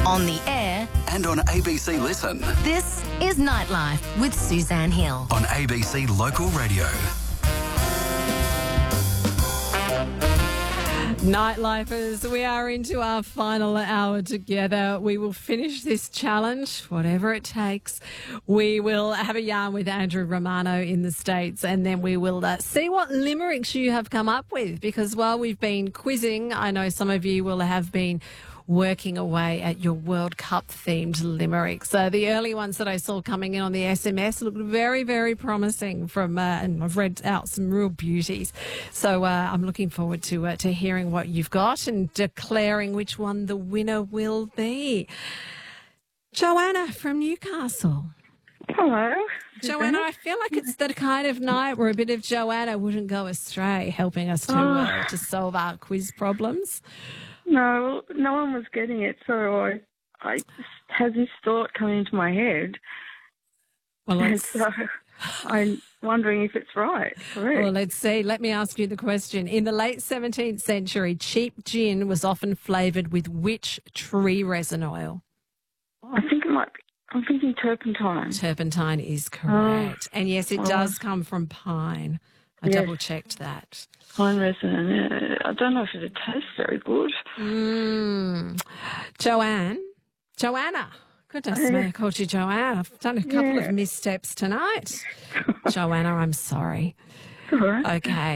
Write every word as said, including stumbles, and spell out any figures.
on the air, and on A B C Listen. this is Nightlife with Suzanne Hill. On A B C Local Radio. Nightlifers, we are into our final hour together. We will finish this challenge, whatever it takes. We will have a yarn with Andrew Romano in the States, and then we will uh, see what limericks you have come up with, because while we've been quizzing, I know some of you will have been working away at your World Cup themed limericks. So the early ones that I saw coming in on the S M S looked very, very promising from, uh, and I've read out some real beauties. So uh, I'm looking forward to uh, to hearing what you've got and declaring which one the winner will be. Joanna from Newcastle. Hello. Joanna, I feel like it's the kind of night where a bit of Joanna wouldn't go astray, helping us to, uh, to solve our quiz problems. No, no one was getting it, so I, I just had this thought coming into my head. Well, And let's, so I'm wondering if it's right. Correct. well, let's see. Let me ask you the question. In the late seventeenth century, cheap gin was often flavoured with which tree resin oil? I think it might be, I'm thinking turpentine. Turpentine is correct. and yes, it oh. does come from pine. I Yes. double-checked that. Pine resin. Yeah. I don't know if it tastes very good. Mm. Joanne? Joanna. Goodness me, I called you Joanne. I've done a couple Yeah. of missteps tonight. Joanna, I'm sorry. All right. Okay.